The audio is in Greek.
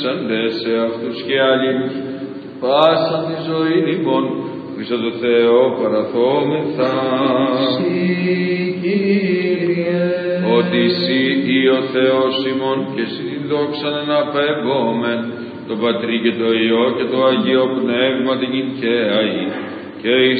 έσαντε σε αυτούς και αλλήλους, πάσαν τη ζωή λοιπόν, Χριστό το Θεό παραθόμεθα. Ότι εσύ ή ο Θεός ημών και εσύ την δόξαν αναπέμπομεν, τον Πατρί και το Υιό και το Αγίο Πνεύμα την και αη, και εις